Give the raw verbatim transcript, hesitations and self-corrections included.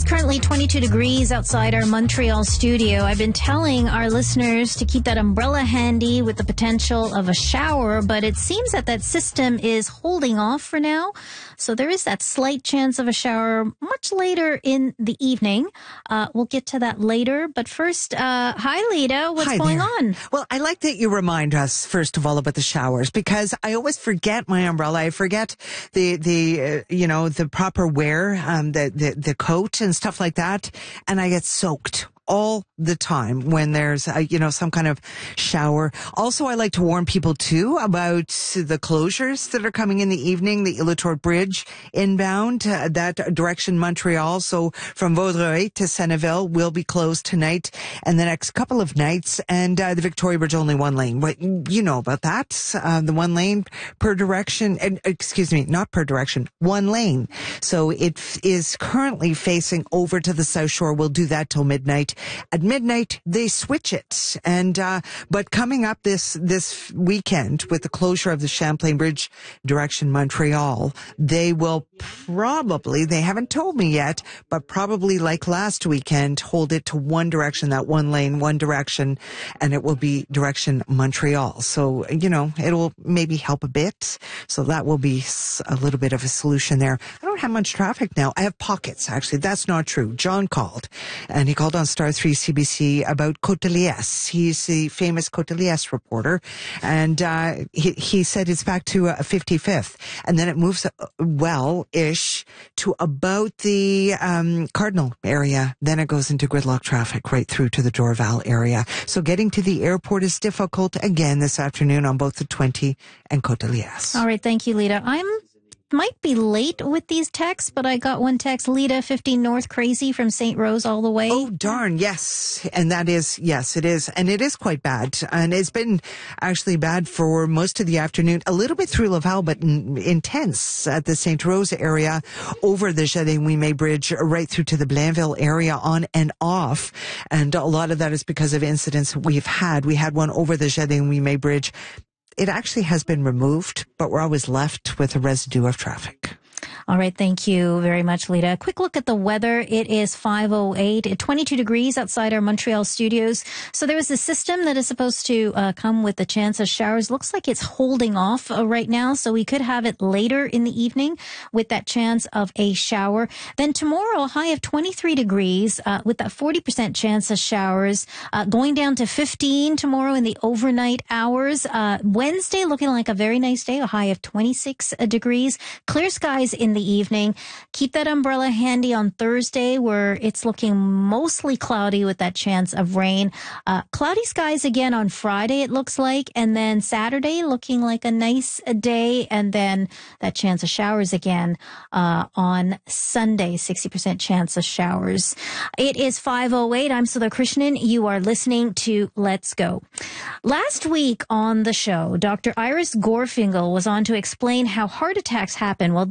is currently twenty-two degrees outside our Montreal studio. I've been telling our listeners to keep that umbrella handy with the potential of a shower, but it seems that that system is holding off for now. So there is that slight chance of a shower much later in the evening. Uh, we'll get to that later. But first, uh, hi, Lita. What's Hi going there. on? Well, I like that you remind us, first of all, about the showers, because I always forget my umbrella. I forget the, the uh, you know, the proper wear, um, the, the, the coat and stuff like that. And I get soaked all the time when there's, a, you know, some kind of shower. Also, I like to warn people, too, about the closures that are coming in the evening. The Illitor Bridge inbound, uh, that direction Montreal. So from Vaudreuil to Senneville will be closed tonight and the next couple of nights. And uh, the Victoria Bridge, only one lane. But you know about that. Uh, the one lane per direction. And, excuse me, not per direction, one lane. So it f- is currently facing over to the South Shore. We'll do that till midnight. At midnight, they switch it. And, uh, but coming up this, this weekend with the closure of the Champlain Bridge direction Montreal, they will probably, they haven't told me yet, but probably like last weekend, hold it to one direction, that one lane, one direction, and it will be direction Montreal. So, you know, it'll maybe help a bit. So that will be a little bit of a solution there. I don't have much traffic now. I have pockets, actually. That's not true. John called, and he called on Star three C B C about Côte de Liesse. He's the famous Côte de Liesse reporter. And uh, he, he said it's back to uh, fifty-fifth. And then it moves uh, well-ish to about the um, Cardinal area. Then it goes into gridlock traffic right through to the Dorval area. So getting to the airport is difficult again this afternoon on both the twenty and Côte de Liesse. All right. Thank you, Lita. I'm might be late with these texts, but I got one text, Lita, fifteen North crazy from Saint Rose all the way. Oh, darn. Yes. And that is, yes, it is. And it is quite bad. And it's been actually bad for most of the afternoon, a little bit through Laval, but n- intense at the Saint Rose area, over the Jardin-Ouimet Bridge, right through to the Blainville area, on and off. And a lot of that is because of incidents we've had. We had one over the Jardin-Ouimet Bridge. It actually has been removed, but we're always left with a residue of traffic. All right. Thank you very much, Lita. A quick look at the weather. It is five oh eight, twenty-two degrees outside our Montreal studios. So there is a system that is supposed to uh, come with the chance of showers. Looks like it's holding off uh, right now. So we could have it later in the evening with that chance of a shower. Then tomorrow, a high of twenty-three degrees uh, with that forty percent chance of showers, uh, going down to fifteen tomorrow in the overnight hours. Uh, Wednesday looking like a very nice day, a high of twenty-six degrees. Clear skies in the evening. Keep that umbrella handy on Thursday, where it's looking mostly cloudy with that chance of rain. Uh, cloudy skies again on Friday, it looks like. And then Saturday looking like a nice day. And then that chance of showers again uh, on Sunday, sixty percent chance of showers. It is five oh eight. I'm Sudha Krishnan. You are listening to Let's Go. Last week on the show, Doctor Iris Gorfinkel was on to explain how heart attacks happen. Well,